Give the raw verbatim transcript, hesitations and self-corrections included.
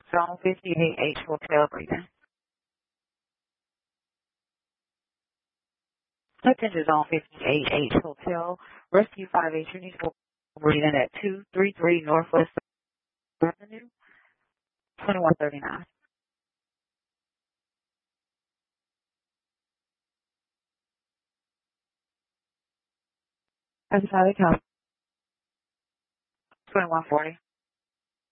Zone fifty-eight H Hotel breathing. Attention Zone fifty-eight H Hotel, Rescue five H Unit breathing at two three three Northwest Avenue, twenty-one thirty-nine. That's how they come. twenty-one forty.